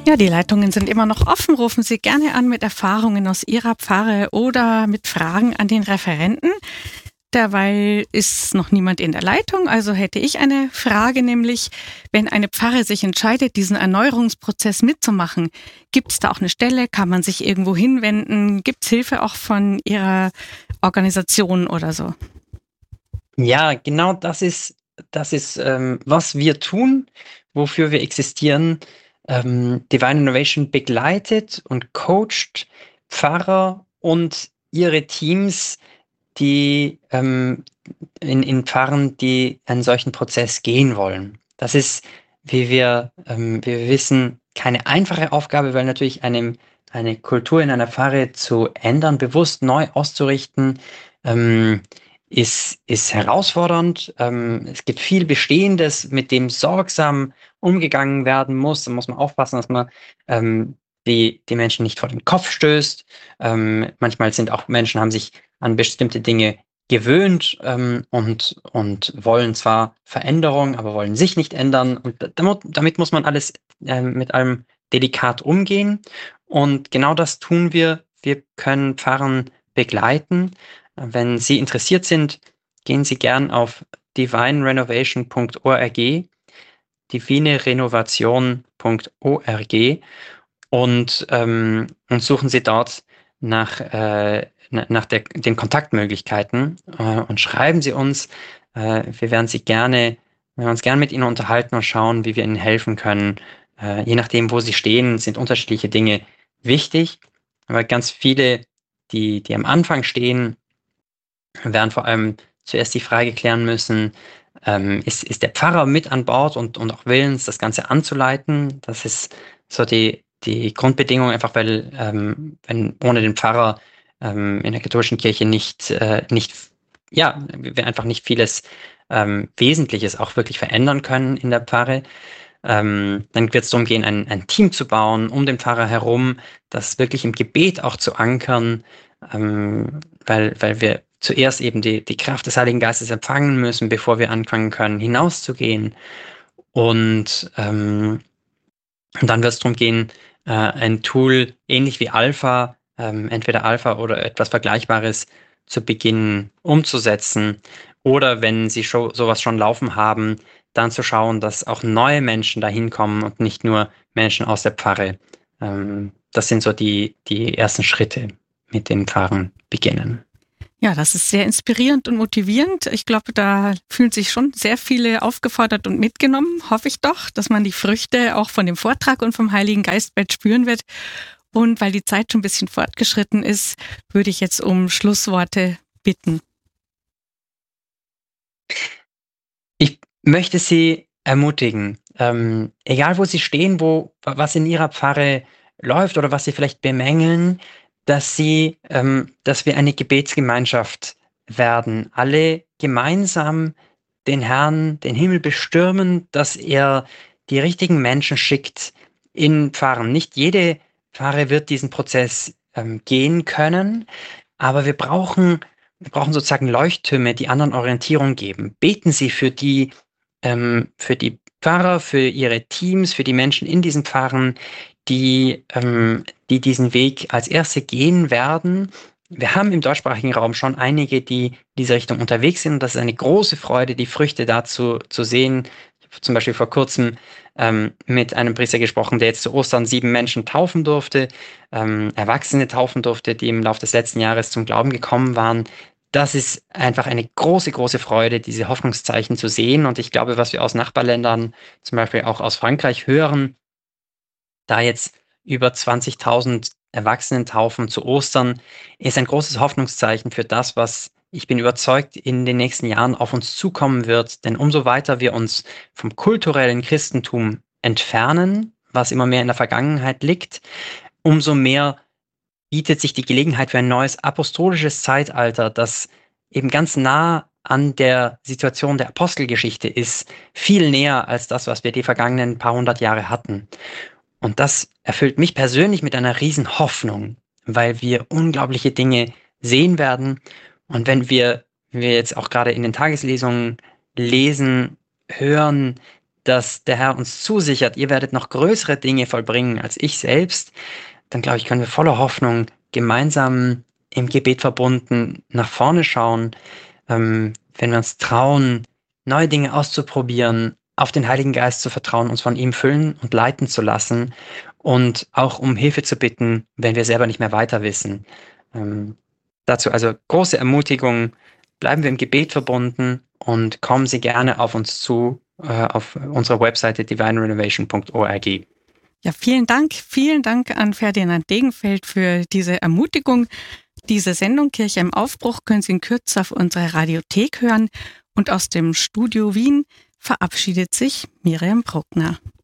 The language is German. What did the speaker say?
Ja, die Leitungen sind immer noch offen. Rufen Sie gerne an mit Erfahrungen aus Ihrer Pfarre oder mit Fragen an den Referenten. Derweil ist noch niemand in der Leitung, also hätte ich eine Frage, nämlich, wenn eine Pfarre sich entscheidet, diesen Erneuerungsprozess mitzumachen, gibt es da auch eine Stelle, kann man sich irgendwo hinwenden, gibt es Hilfe auch von Ihrer Organisation oder so? Ja, genau was wir tun, wofür wir existieren. Divine Innovation begleitet und coacht Pfarrer und ihre Teams, die in Pfarren, die einen solchen Prozess gehen wollen. Das ist, wie wir wissen, keine einfache Aufgabe, weil natürlich eine Kultur in einer Pfarre zu ändern, bewusst neu auszurichten, ist herausfordernd. Es gibt viel Bestehendes, mit dem sorgsam umgegangen werden muss. Da muss man aufpassen, dass man die Menschen nicht vor den Kopf stößt. Manchmal sind auch Menschen, haben sich an bestimmte Dinge gewöhnt und wollen zwar Veränderung, aber wollen sich nicht ändern. Und damit muss man alles mit allem delikat umgehen. Und genau das tun wir. Wir können Pfarren begleiten. Wenn Sie interessiert sind, gehen Sie gern auf divinerenovation.org, divinerenovation.org und suchen Sie dort nach den Kontaktmöglichkeiten und schreiben Sie uns. Wir werden uns gerne mit Ihnen unterhalten und schauen, wie wir Ihnen helfen können. Je nachdem, wo Sie stehen, sind unterschiedliche Dinge wichtig. Aber ganz viele, die am Anfang stehen, werden vor allem zuerst die Frage klären müssen, ist der Pfarrer mit an Bord und auch willens, das Ganze anzuleiten? Das ist so die Grundbedingung, einfach weil wenn ohne den Pfarrer in der katholischen Kirche wir einfach nicht vieles Wesentliches auch wirklich verändern können in der Pfarre. Dann wird es darum gehen, ein Team zu bauen um den Pfarrer herum, das wirklich im Gebet auch zu ankern, weil wir zuerst eben die Kraft des Heiligen Geistes empfangen müssen, bevor wir anfangen können, hinauszugehen. Und dann wird es darum gehen, ein Tool ähnlich wie Alpha, entweder Alpha oder etwas Vergleichbares zu beginnen umzusetzen. Oder wenn Sie sowas schon laufen haben, dann zu schauen, dass auch neue Menschen dahin kommen und nicht nur Menschen aus der Pfarre. Das sind so die ersten Schritte, mit denen Pfarren beginnen. Ja, das ist sehr inspirierend und motivierend. Ich glaube, da fühlen sich schon sehr viele aufgefordert und mitgenommen, hoffe ich doch, dass man die Früchte auch von dem Vortrag und vom Heiligen Geist bald spüren wird. Und weil die Zeit schon ein bisschen fortgeschritten ist, würde ich jetzt um Schlussworte bitten. Ich möchte Sie ermutigen, egal wo Sie stehen, was in Ihrer Pfarre läuft oder was Sie vielleicht bemängeln, dass wir eine Gebetsgemeinschaft werden, alle gemeinsam den Herrn, den Himmel bestürmen, dass er die richtigen Menschen schickt in Pfarren. Nicht jede Pfarre wird diesen Prozess gehen können, aber wir brauchen sozusagen Leuchttürme, die anderen Orientierung geben. Beten Sie für die Pfarrer, für ihre Teams, für die Menschen in diesen Pfarren, die diesen Weg als Erste gehen werden. Wir haben im deutschsprachigen Raum schon einige, die in diese Richtung unterwegs sind. Und das ist eine große Freude, die Früchte dazu zu sehen. Ich habe zum Beispiel vor kurzem mit einem Priester gesprochen, der jetzt zu Ostern 7 Menschen taufen durfte, Erwachsene taufen durfte, die im Laufe des letzten Jahres zum Glauben gekommen waren. Das ist einfach eine große, große Freude, diese Hoffnungszeichen zu sehen. Und ich glaube, was wir aus Nachbarländern, zum Beispiel auch aus Frankreich, hören, da jetzt über 20.000 Erwachsenentaufen zu Ostern, ist ein großes Hoffnungszeichen für das, was, ich bin überzeugt, in den nächsten Jahren auf uns zukommen wird. Denn umso weiter wir uns vom kulturellen Christentum entfernen, was immer mehr in der Vergangenheit liegt, umso mehr bietet sich die Gelegenheit für ein neues apostolisches Zeitalter, das eben ganz nah an der Situation der Apostelgeschichte ist, viel näher als das, was wir die vergangenen paar hundert Jahre hatten. Und das erfüllt mich persönlich mit einer riesen Hoffnung, weil wir unglaubliche Dinge sehen werden. Und wenn wir jetzt auch gerade in den Tageslesungen lesen, hören, dass der Herr uns zusichert, ihr werdet noch größere Dinge vollbringen als ich selbst, dann glaube ich, können wir voller Hoffnung gemeinsam im Gebet verbunden nach vorne schauen, wenn wir uns trauen, neue Dinge auszuprobieren, auf den Heiligen Geist zu vertrauen, uns von ihm füllen und leiten zu lassen und auch um Hilfe zu bitten, wenn wir selber nicht mehr weiter wissen. Dazu also große Ermutigung, bleiben wir im Gebet verbunden und kommen Sie gerne auf uns zu, auf unserer Webseite divinerenovation.org. Ja, vielen Dank an Ferdinand Degenfeld für diese Ermutigung. Diese Sendung Kirche im Aufbruch können Sie in Kürze auf unserer Radiothek hören und aus dem Studio Wien verabschiedet sich Miriam Bruckner.